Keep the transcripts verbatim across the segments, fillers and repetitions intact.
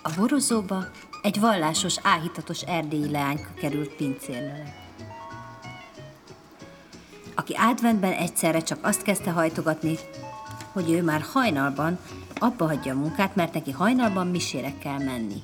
A borozóba egy vallásos, áhítatos erdélyi leányka került pincérlőnek, aki adventben egyszerre csak azt kezdte hajtogatni, hogy ő már hajnalban abba hagyja a munkát, mert neki hajnalban misére kell menni.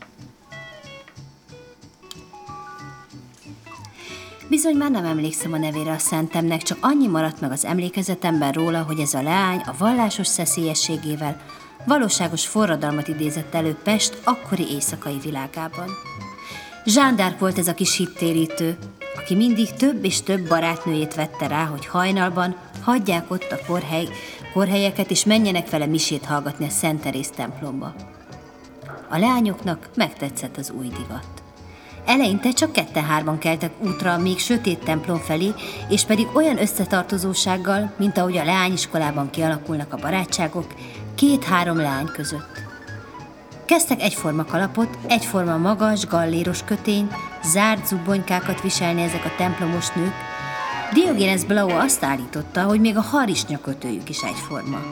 Bizony már nem emlékszem a nevére a szentemnek, csak annyi maradt meg az emlékezetemben róla, hogy ez a leány a vallásos szeszélyességével valóságos forradalmat idézett elő Pest akkori éjszakai világában. Jeanne d'Arc volt ez a kis hittérítő, aki mindig több és több barátnőjét vette rá, hogy hajnalban hagyják ott a korhely, korhelyeket, és menjenek vele misét hallgatni a Szent Teréz templomba. A leányoknak megtetszett az új divat. Eleinte csak ketten-hárman keltek útra a még sötét templom felé, és pedig olyan összetartozósággal, mint ahogy a leányiskolában kialakulnak a barátságok, két-három leány között. Kezdtek egyforma kalapot, egyforma magas, galléros kötény, zárt zubbonykákat viselni ezek a templomos nők. Diogenes Blau azt állította, hogy még a harisnyakötőjük is egyforma.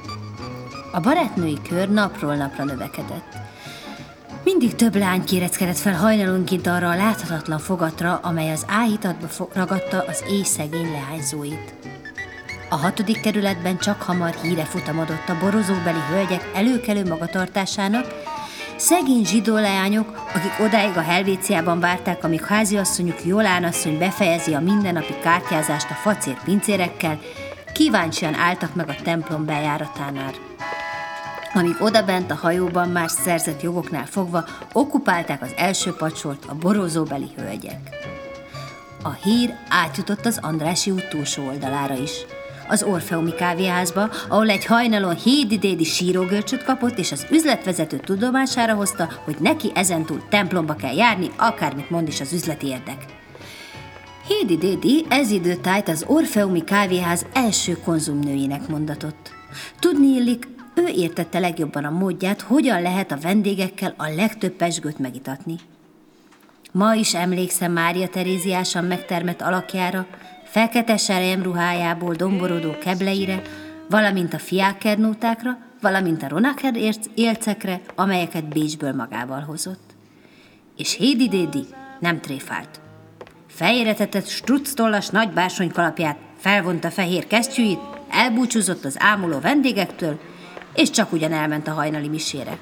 A barátnői kör napról napra növekedett. Mindig több lány kéreckedett fel hajnalonként arra a láthatatlan fogatra, amely az áhítatba ragadta az éjszegény leányzóit. A hatodik kerületben csak hamar híre futamodott a borozóbeli hölgyek előkelő magatartásának. Szegény zsidó leányok, akik odáig a Helvéciában várták, amíg háziasszonyuk Jolán asszony befejezi a mindennapi kártyázást a facér pincérekkel, kíváncsian álltak meg a templom bejáratánál. Amíg odabent a hajóban már szerzett jogoknál fogva okkupálták az első padsort a borozóbeli hölgyek. A hír átjutott az Andrássy út túlsó oldalára is, az Orfeumi kávéházba, ahol egy hajnalon Hédi dédi sírógörcsöt kapott, és az üzletvezető tudomására hozta, hogy neki ezentúl templomba kell járni, akármit mond is az üzleti érdek. Hédi dédi ez időtájt az Orfeumi kávéház első konzumnőjének mondatott. Tudni illik, ő értette legjobban a módját, hogyan lehet a vendégekkel a legtöbb pezsgőt megitatni. Ma is emlékszem Mária Teréziásan megtermett alakjára, fekete seremruhájából domborodó kebleire, valamint a fiákernótákra, valamint a Ronacher élcekre, amelyeket Bécsből magával hozott. És Hédi dédi nem tréfált. Fejére tetett strucctollas nagy bársonykalapját, felvonta fehér kesztyűit, elbúcsúzott az ámuló vendégektől, és csak ugyan elment a hajnali misére.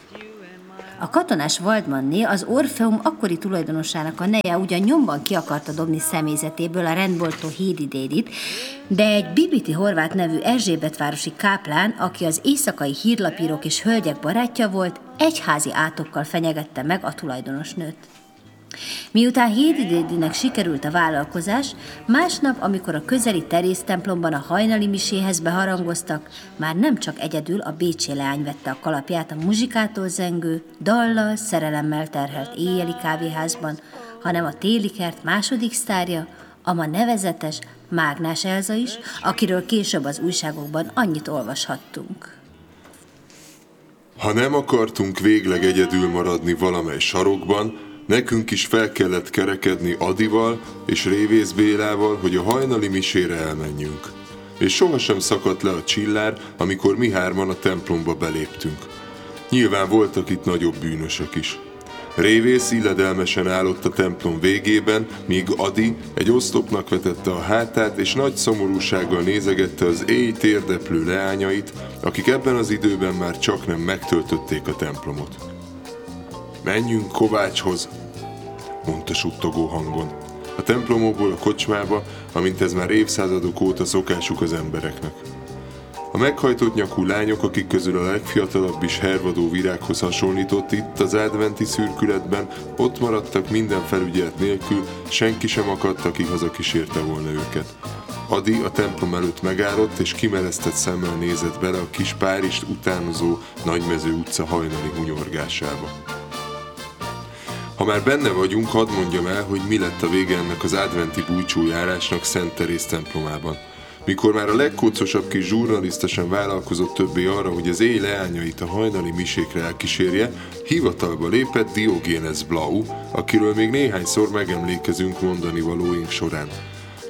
A katonás Waldmanné, az Orfeum akkori tulajdonosának a neje ugyan nyomban ki akarta dobni személyzetéből a rendboltó Hédi dédit, de egy bibiti horvát nevű erzsébetvárosi káplán, aki az éjszakai hírlapírók és hölgyek barátja volt, egyházi átokkal fenyegette meg a tulajdonosnőt. Miután Hédi dédinek sikerült a vállalkozás, másnap, amikor a közeli Teréz templomban a hajnali miséhez beharangoztak, már nem csak egyedül a bécsi leány vette a kalapját a muzsikától zengő, dallal, szerelemmel terhelt éjjeli kávéházban, hanem a téli kert második sztárja, a ma nevezetes Mágnás Elza is, akiről később az újságokban annyit olvashattunk. Ha nem akartunk végleg egyedül maradni valamely sarokban, nekünk is fel kellett kerekedni Adival és Révész Bélával, hogy a hajnali misére elmenjünk. És sohasem szakadt le a csillár, amikor mi hárman a templomba beléptünk. Nyilván voltak itt nagyobb bűnösök is. Révész illedelmesen állott a templom végében, míg Adi egy oszlopnak vetette a hátát, és nagy szomorúsággal nézegette az éj térdeplő leányait, akik ebben az időben már csaknem megtöltötték a templomot. Menjünk Kovácshoz, mondta suttogó hangon. A templomokból a kocsmába, amint ez már évszázadok óta szokásuk az embereknek. A meghajtott nyakú lányok, akik közül a legfiatalabb is hervadó virághoz hasonlított itt az adventi szürkületben, ott maradtak minden felügyelet nélkül, senki sem akadt, aki hazakísérte volna őket. Adi a templom előtt megállott, és kimeresztett szemmel nézett bele a kis Párist utánozó Nagymező utca hajnali hunyorgásába. Ha már benne vagyunk, hadd mondjam el, hogy mi lett a vége ennek az adventi búcsújárásnak Szent Teréz templomában. Mikor már a legkócosabb kis zsurnalista sem vállalkozott többé arra, hogy az éj leányait a hajnali misékre elkísérje, hivatalba lépett Diogenes Blau, akiről még néhányszor megemlékezünk mondani valóink során.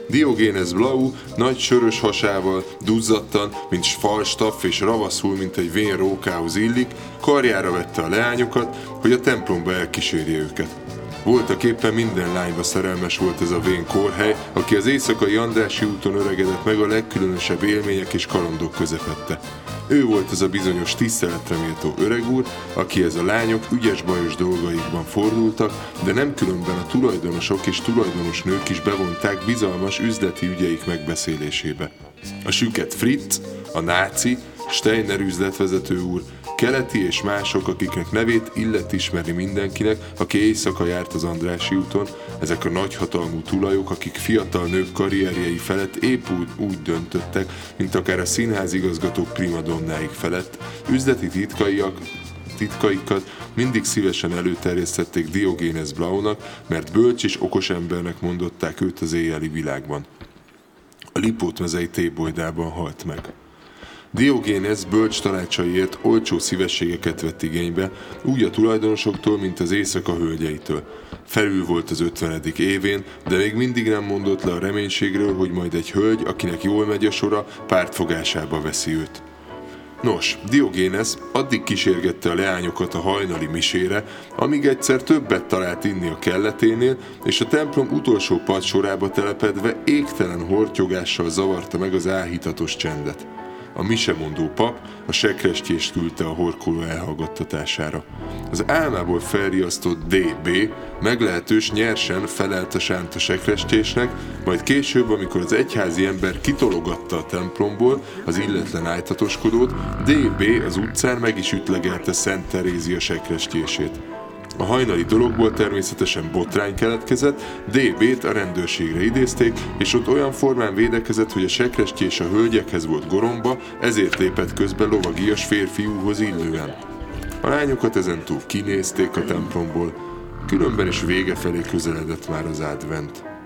Diogénez Blau nagy sörös hasával, duzzadtan, mint falstaff és ravaszul, mint egy vén rókához illik, karjára vette a leányokat, hogy a templomba elkísérje őket. Voltak éppen minden lányba szerelmes volt ez a vén kórhely, aki az éjszakai Andrássy úton öregedett meg a legkülönösebb élmények és kalandok közepette. Ő volt az a bizonyos tiszteletre méltó öreg úr, akihez a lányok ügyes-bajos dolgaikban fordultak, de nem különben a tulajdonosok és tulajdonos nők is bevonták bizalmas üzleti ügyeik megbeszélésébe. A süket Fritz, a náci, Steiner üzletvezető úr, Keleti és mások, akiknek nevét illet ismerni mindenkinek, aki éjszaka járt az Andrássy úton, ezek a nagyhatalmú tulajok, akik fiatal nők karrierjei felett épp úgy, úgy döntöttek, mint akár a színházigazgatók primadonnáik felett, üzleti titkaiak, titkaikat mindig szívesen előterjesztették Diogénez Blaunak, mert bölcs és okos embernek mondották őt az éjjeli világban. A Lipót-mezei tébolydában halt meg. Diogénez bölcs tanácsaiért olcsó szívességeket vett igénybe, úgy a tulajdonosoktól, mint az éjszaka hölgyeitől. Felül volt az ötvenedik évén, de még mindig nem mondott le a reménységről, hogy majd egy hölgy, akinek jól megy a sora, pártfogásába veszi őt. Nos, Diogénez addig kísérgette a leányokat a hajnali misére, amíg egyszer többet talált inni a kelleténél, és a templom utolsó padsorába telepedve égtelen hortyogással zavarta meg az áhítatos csendet. A misemondó pap a sekrestjést küldte a horkoló elhallgattatására. Az álmából felriasztott dé bé meglehetős nyersen felelt a sánta sekrestjésnek, majd később, amikor az egyházi ember kitologatta a templomból az illetlen ájtatoskodót, dé bé az utcán meg is ütlegelte Szent Terézia sekrestjését. A hajnali dologból természetesen botrány keletkezett, dé bét a rendőrségre idézték, és ott olyan formán védekezett, hogy a sekrestjés a hölgyekhez volt goromba, ezért lépett közbe lovagias férfiúhoz illően. A lányokat ezentúl kinézték a templomból, különben is vége felé közeledett már az advent.